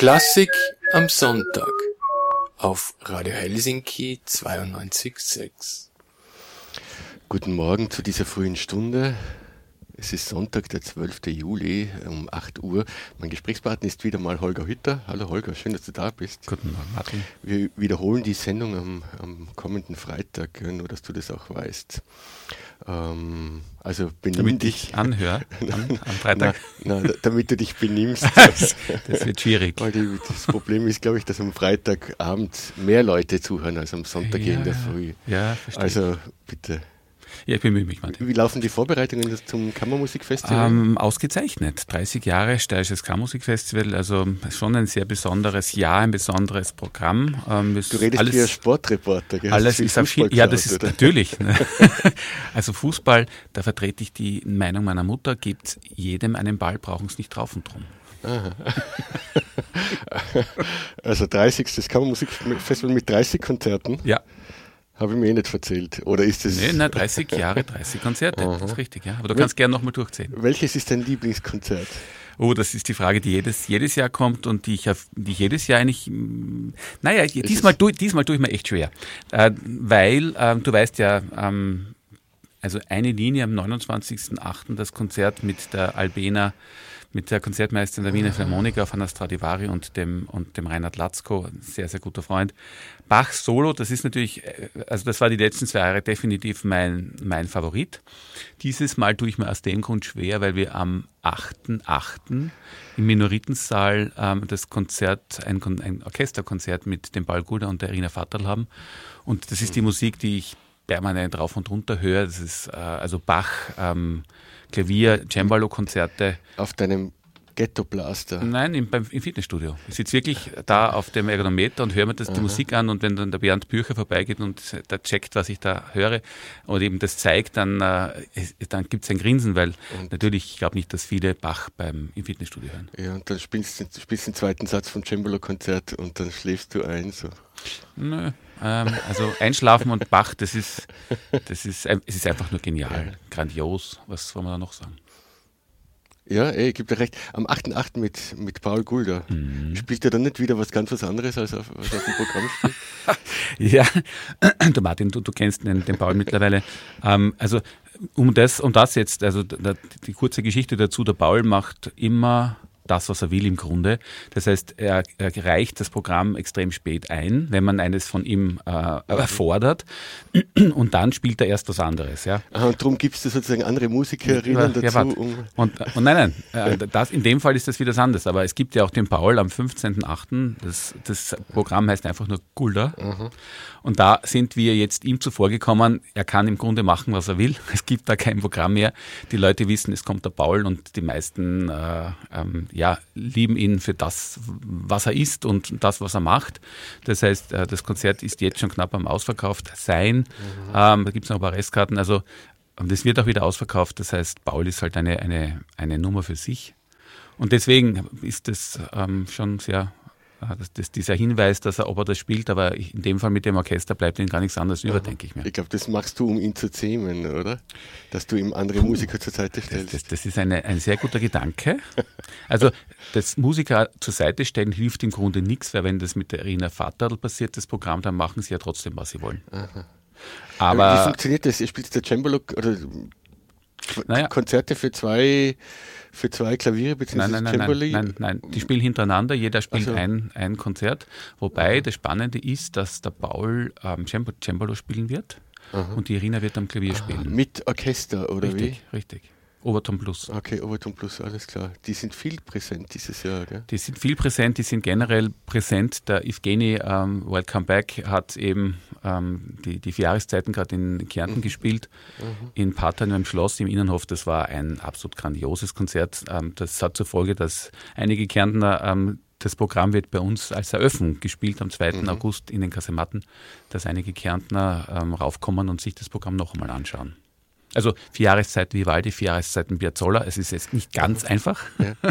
Klassik am Sonntag auf Radio Helsinki 92.6. Guten Morgen zu dieser frühen Stunde. Es ist Sonntag, der 12. Juli um 8 Uhr. Mein Gesprächspartner ist wieder mal Holger Hütter. Hallo Holger, schön, dass du da bist. Guten Morgen, Martin. Wir wiederholen die Sendung am kommenden Freitag, nur dass du das auch weißt. Also benimm damit dich. Ich anhöre am Freitag. Damit du dich benimmst. Das wird schwierig. Weil das Problem ist, glaube ich, dass am Freitagabend mehr Leute zuhören als am Sonntag in der Früh. Ja, verstehe. Also bitte. Ja, ich bemühe mich, Martin. Wie laufen die Vorbereitungen zum Kammermusikfestival? Ausgezeichnet. 30 Jahre Steirisches Kammermusikfestival, also schon ein sehr besonderes Jahr, ein besonderes Programm. Du redest wie ein Sportreporter, gell? Alles ist auf viel, ja, das ist oder? Natürlich. Also Fußball, da vertrete ich die Meinung meiner Mutter, gibt jedem einen Ball, brauchen es nicht drauf und drum. Aha. Also 30. Das Kammermusikfestival mit 30 Konzerten? Ja. Habe ich mir nicht erzählt. Oder ist das? Nee, 30 Jahre, 30 Konzerte. Aha. Das ist richtig, ja. Aber du kannst gerne nochmal durchzählen. Welches ist dein Lieblingskonzert? Oh, das ist die Frage, die jedes Jahr kommt und die ich jedes Jahr eigentlich, diesmal tue ich mir echt schwer. Weil, du weißt ja, also eine Linie am 29.08. das Konzert mit der Albena, mit der Konzertmeisterin der Wiener Philharmoniker von der Stradivari und dem Reinhard Latzko, ein sehr, sehr guter Freund. Bach Solo, das ist natürlich, also das war die letzten 2 Jahre definitiv mein Favorit. Dieses Mal tue ich mir aus dem Grund schwer, weil wir am 8.8. im Minoritensaal das Konzert, ein Orchesterkonzert mit dem Paul Gulda und der Irina Fatterl haben. Und das ist die Musik, die ich permanent rauf und runter höre. Das ist also Bach, Klavier, Cembalo-Konzerte. Auf deinem Ghetto-Blaster? Nein, im Fitnessstudio. Ich sitze wirklich da auf dem Ergonometer und höre mir die Musik an, und wenn dann der Bernd Bücher vorbeigeht und der checkt, was ich da höre und eben das zeigt, dann gibt es ein Grinsen, weil natürlich, ich glaube nicht, dass viele Bach im Fitnessstudio hören. Ja, und dann spielst du den zweiten Satz vom Cembalo-Konzert und dann schläfst du ein. So. Nö. Also Einschlafen und Bach, es ist einfach nur genial, grandios. Was soll man da noch sagen? Ja, ich gebe dir recht. Am 8.8. mit Paul Gulda. Spielt er dann nicht wieder was ganz anderes, als auf dem Programm spielt? Ja, du Martin, du kennst den Paul mittlerweile. Also um das jetzt, also die kurze Geschichte dazu, der Paul macht immer das, was er will im Grunde. Das heißt, er reicht das Programm extrem spät ein, wenn man eines von ihm fordert, und dann spielt er erst was anderes. Ja. Und darum gibt es sozusagen andere Musikerinnen dazu? Und nein, in dem Fall ist das wieder anders, aber es gibt ja auch den Paul am 15.8., das Programm heißt einfach nur Gulda, und da sind wir jetzt ihm zuvorgekommen, er kann im Grunde machen, was er will, es gibt da kein Programm mehr, die Leute wissen, es kommt der Paul, und die meisten lieben ihn für das, was er ist und das, was er macht. Das heißt, das Konzert ist jetzt schon knapp am ausverkauft sein. Da gibt es noch ein paar Restkarten. Also das wird auch wieder ausverkauft. Das heißt, Paul ist halt eine Nummer für sich. Und deswegen ist das schon sehr, dieser Hinweis, ob er das spielt, aber in dem Fall mit dem Orchester bleibt ihm gar nichts anderes über, denke ich mir. Ich glaube, das machst du, um ihn zu zähmen, oder? Dass du ihm andere Musiker zur Seite stellst. Das ist ein sehr guter Gedanke. Also das Musiker zur Seite stellen hilft im Grunde nichts, weil wenn das mit der Irina Fatterl passiert, das Programm, dann machen sie ja trotzdem, was sie wollen. Aha. Aber wie funktioniert das? Ihr spielt der Cembalo oder Konzerte für zwei Klaviere bzw. Cembali? Nein, die spielen hintereinander, jeder spielt ein Konzert, wobei das Spannende ist, dass der Paul Cembalo spielen wird und die Irina wird am Klavier spielen. Mit Orchester, oder wie? Richtig. Oberton Plus. Okay, Oberton Plus, alles klar. Die sind viel präsent dieses Jahr, gell? Die sind viel präsent, die sind generell präsent. Der Evgeny Welcome Back hat eben die 4 Jahreszeiten gerade in Kärnten gespielt, in Partern im Schloss im Innenhof. Das war ein absolut grandioses Konzert. Das hat zur Folge, dass einige Kärntner, das Programm wird bei uns als Eröffnung gespielt am 2. August in den Kasematten, dass einige Kärntner raufkommen und sich das Programm noch einmal anschauen. Also 4 Jahreszeiten Vivaldi, 4 Jahreszeiten Piazzolla. Es ist jetzt nicht ganz einfach,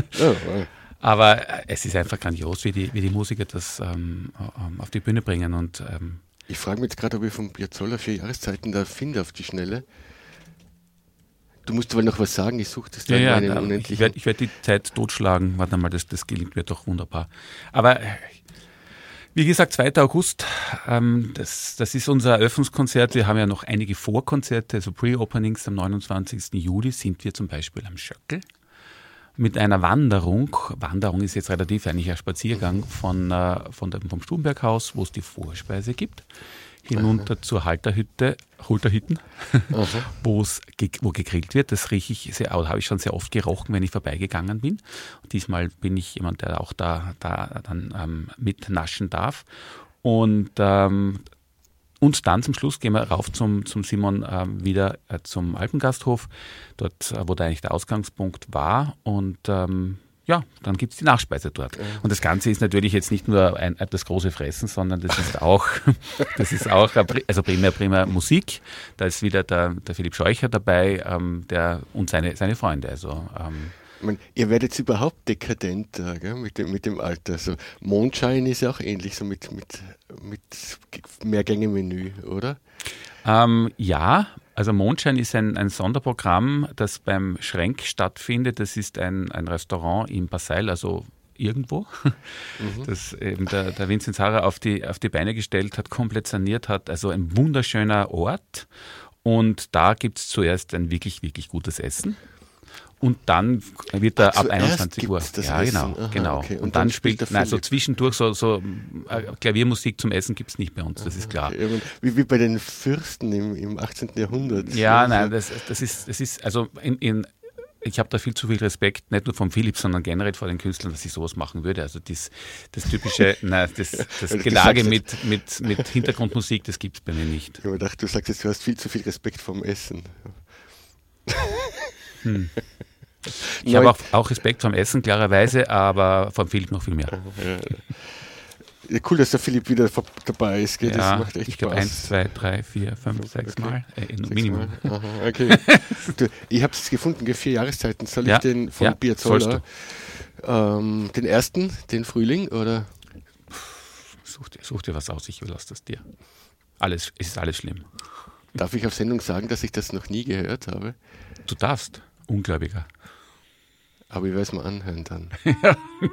aber es ist einfach grandios, wie die Musiker das auf die Bühne bringen. Und ich frage mich jetzt gerade, ob ich vom Piazzolla 4 Jahreszeiten da finde auf die Schnelle. Du musst aber noch was sagen, ich suche das dann Ja, meinen ich unendlichen... werd die Zeit totschlagen. Warte mal, das gelingt mir doch wunderbar. Aber wie gesagt, 2. August, das ist unser Eröffnungskonzert. Wir haben ja noch einige Vorkonzerte, also Pre-Openings. Am 29. Juli sind wir zum Beispiel am Schöckl mit einer Wanderung. Wanderung ist jetzt relativ eigentlich ein Spaziergang vom Sturmberghaus, wo es die Vorspeise gibt, hinunter zur Holterhütten, wo gegrillt wird. Das rieche ich habe ich schon sehr oft gerochen, wenn ich vorbeigegangen bin. Und diesmal bin ich jemand, der auch da dann mitnaschen darf. Und dann zum Schluss gehen wir rauf zum Simon wieder zum Alpengasthof, dort, wo da eigentlich der Ausgangspunkt war. Und dann gibt es die Nachspeise dort. Und das Ganze ist natürlich jetzt nicht nur das große Fressen, sondern das ist auch also primär Musik. Da ist wieder der Philipp Scheucher dabei, und seine Freunde. Also Ich meine, ihr werdet überhaupt dekadenter, gell, mit dem Alter. So, Mondschein ist ja auch ähnlich, so mit Mehrgänge-Menü, oder? Ja, also Mondschein ist ein Sonderprogramm, das beim Schrenk stattfindet. Das ist ein Restaurant in Basseil, also irgendwo, das eben der Vinzenz Harrer auf die Beine gestellt hat, komplett saniert hat. Also ein wunderschöner Ort. Und da gibt es zuerst ein wirklich, wirklich gutes Essen. Und dann wird er ab 21 Uhr. Ja, genau. Aha, genau. Okay. Und dann spielt so zwischendurch so Klaviermusik zum Essen gibt es nicht bei uns, das ist klar. Wie bei den Fürsten im 18. Jahrhundert. Ja, nein, das ist also ich habe da viel zu viel Respekt, nicht nur vom Philipp, sondern generell vor den Künstlern, dass ich sowas machen würde. Also das typische, das Gelage mit Hintergrundmusik, das gibt es bei mir nicht. Ich habe gedacht, du sagst jetzt, du hast viel zu viel Respekt vom Essen. Ich habe auch Respekt vom Essen, klarerweise, aber vom Philipp noch viel mehr. Ja, cool, dass der Philipp wieder dabei ist. Gell? Ja, das macht echt ich glaube 1, 2, 3, 4, 5, 6 Mal. Minimum. Aha, okay. Ich habe es gefunden, 4 Jahreszeiten. Soll ich den von Piazzolla, den ersten, den Frühling, oder? Such dir was aus, ich überlasse das dir. Es ist alles schlimm. Darf ich auf Sendung sagen, dass ich das noch nie gehört habe? Du darfst. Ungläubiger. Aber ich werde es mal anhören dann.